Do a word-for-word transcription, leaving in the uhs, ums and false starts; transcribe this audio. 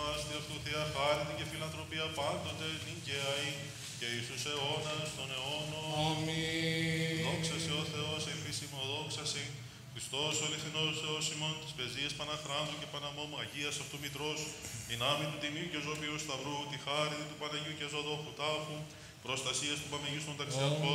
ημάς, τη αυτού θεία χάρητη και φιλανθρωπία πάντοτε νικαία και εις τους αιώνας των αιώνων. Αμήν. Δόξα σε ο Θεός, επίσημο δόξα σε, Χριστός ο αληθινός Θεός ημών, της πεζίας Παναχράντου και Παναμόμου Αγίας αυτού Μητρός, δυνάμει του Τιμίου και Ζωπίου Σταυρού, τη χάρη του Παναγίου και Ζωδόχου Τάφου, προστασίας του Παμεγίστων Ταξιαρχών,